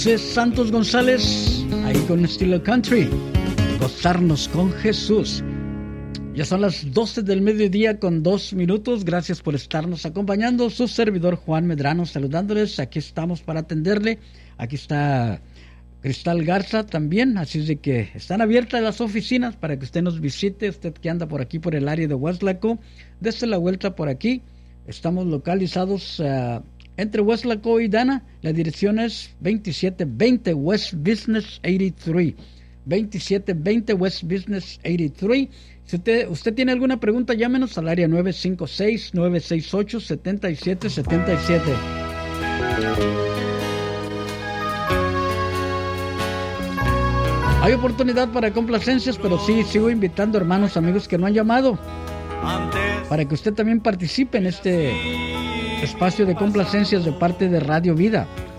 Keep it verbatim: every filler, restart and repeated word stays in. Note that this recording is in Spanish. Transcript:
Santos González, ahí con estilo country, gozarnos con Jesús. Ya son las doce del mediodía con dos minutos. Gracias por estarnos acompañando. Su servidor Juan Medrano saludándoles. Aquí estamos para atenderle. Aquí está Cristal Garza también, así es de que están abiertas las oficinas para que usted nos visite, usted que anda por aquí por el área de Weslaco, desde la vuelta por aquí. Estamos localizados uh, entre Weslaco y Dana. La dirección es veintisiete veinte West Business ochenta y tres, veintisiete veinte West Business ochenta y tres. Si usted, usted tiene alguna pregunta, llámenos al área nueve cinco seis, nueve seis ocho, siete siete siete siete. Hay oportunidad para complacencias, pero sí, sigo invitando hermanos, amigos que no han llamado, para que usted también participe en este espacio de complacencias de parte de Radio Vida.